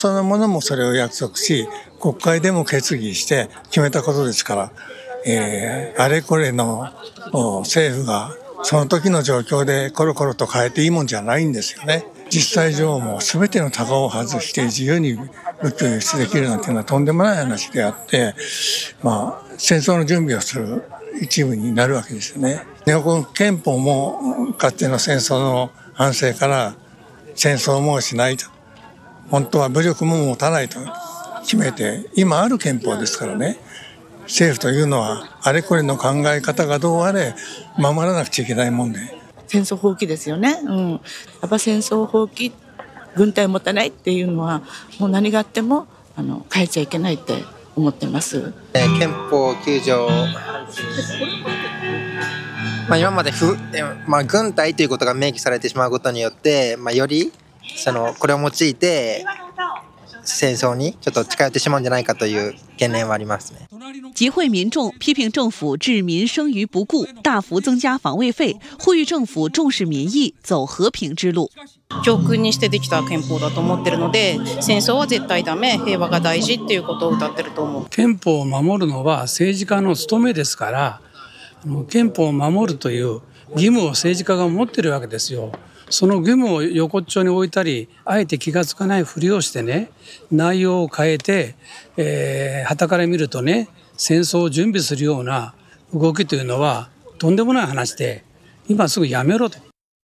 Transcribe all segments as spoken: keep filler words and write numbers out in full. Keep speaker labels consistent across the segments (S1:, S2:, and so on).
S1: そのものもそれを約束し、国会でも決議して決めたことですから、えー、あれこれの政府がその時の状況でコロコロと変えていいもんじゃないんですよね。実際上もう全てのタガを外して自由に武器を輸出できるなんていうのはとんでもない話であって、まあ、戦争の準備をする一部になるわけですよね。日本憲法もかつての戦争の反省から戦争もしないと、本当は武力も持たないと決めて、今ある憲法ですからね。政府というのはあれこれの考え方がどうあれ守らなくちゃいけないもんで、
S2: 戦争放棄ですよね、うん、やっぱ戦争放棄、軍隊を持たないっていうのはもう何があってもあの変えちゃいけないって思ってます。
S3: えー、憲法きゅう条、まあ、今までふ、まあ、軍隊ということが明記されてしまうことによって、まあ、よりそのこれを用いて戦争にちょっと近寄ってしまうんじゃないかという懸念はありますね。
S4: 集会民众批评政府置民生于不顾，大幅增加防衛費，呼籲政府重視民意，走和平之路。
S5: 教訓にしてできた憲法だと思ってるので、戦争は絶対ダメ、平和が大事っていうことを歌ってると思う。
S6: 憲法を守るのは政治家の務めですから、憲法を守るという義務を政治家が持ってるわけですよ。その義務を横っちょに置いたり、あえて気がつかないふりをしてね、内容を変えて、えー、傍から見るとね、戦争を準備するような動きというのはとんでもない話で、今すぐやめろと。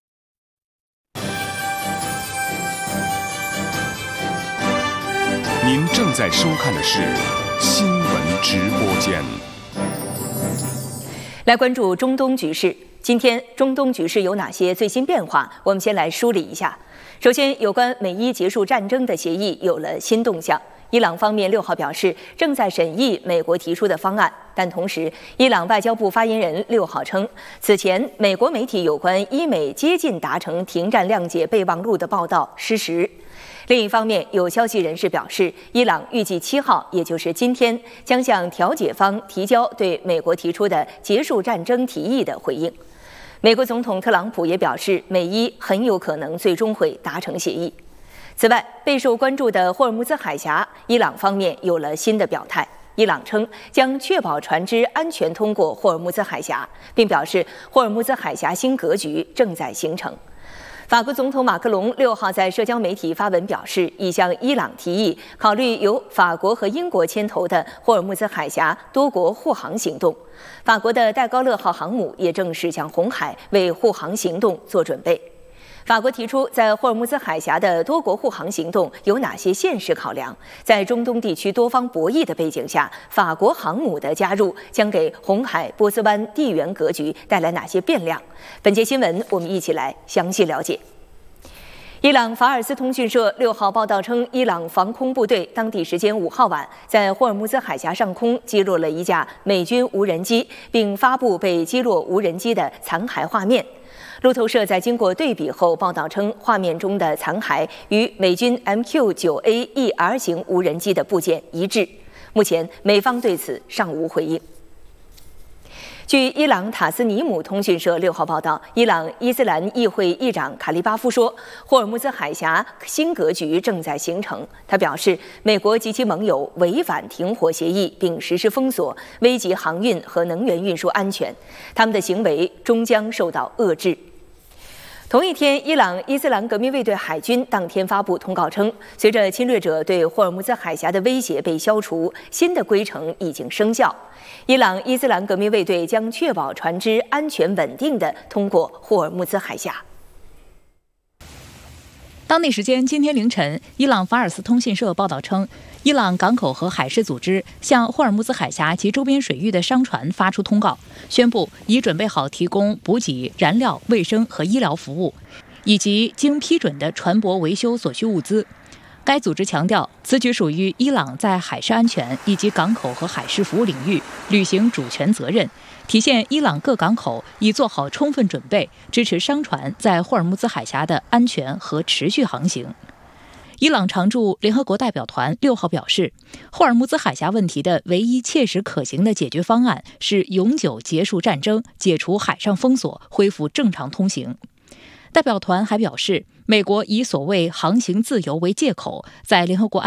S7: 您正在收看的是新闻直播间。
S8: 来关注中东局势。今天中东局势有哪些最新变化？我们先来梳理一下。首先，有关美伊结束战争的协议有了新动向。伊朗方面六号表示正在审议美国提出的方案，但同时，伊朗外交部发言人六号称，此前美国媒体有关伊美接近达成停战谅解备忘录的报道失实。另一方面，有消息人士表示，伊朗预计七号，也就是今天，将向调解方提交对美国提出的结束战争提议的回应。美国总统特朗普也表示，美伊很有可能最终会达成协议。此外，备受关注的霍尔木兹海峡，伊朗方面有了新的表态。伊朗称将确保船只安全通过霍尔木兹海峡，并表示霍尔木兹海峡新格局正在形成。法国总统马克龙六号在社交媒体发文表示，已向伊朗提议考虑由法国和英国牵头的霍尔木兹海峡多国护航行动。法国的戴高乐号航母也正驶向红海，为护航行动做准备。法国提出，在霍尔木兹海峡的多国护航行动有哪些现实考量？在中东地区多方博弈的背景下，法国航母的加入将给红海、波斯湾地缘格局带来哪些变量？本节新闻我们一起来详细了解。伊朗法尔斯通讯社六号报道称，伊朗防空部队当地时间五号晚在霍尔木兹海峡上空击落了一架美军无人机，并发布被击落无人机的残骸画面。路透社在经过对比后报道称，画面中的残骸与美军 M Q 九 A E R 型无人机的部件一致。目前，美方对此尚无回应。据伊朗塔斯尼姆通讯社六号报道，伊朗伊斯兰议会议长卡利巴夫说，霍尔木兹海峡新格局正在形成。他表示，美国及其盟友违反停火协议并实施封锁，危及航运和能源运输安全，他们的行为终将受到遏制。同一天，伊朗伊斯兰革命卫队海军当天发布通告称，随着侵略者对霍尔木兹海峡的威胁被消除，新的规程已经生效。伊朗伊斯兰革命卫队将确保船只安全稳定地通过霍尔木兹海峡。
S9: 当地时间今天凌晨，伊朗法尔斯通讯社报道称，伊朗港口和海事组织向霍尔木兹海峡及周边水域的商船发出通告，宣布已准备好提供补给、燃料、卫生和医疗服务，以及经批准的船舶维修所需物资。该组织强调，此举属于伊朗在海事安全以及港口和海事服务领域履行主权责任，体现伊朗各港口已做好充分准备，支持商船在霍尔木兹海峡的安全和持续航行。伊朗常驻联合国代表团六号表示，霍尔木兹海峡问题的唯一切实可行的解决方案是永久结束战争，解除海上封锁，恢复正常通行。 代表团还表示，美国以所谓航行自由为借口，在联合国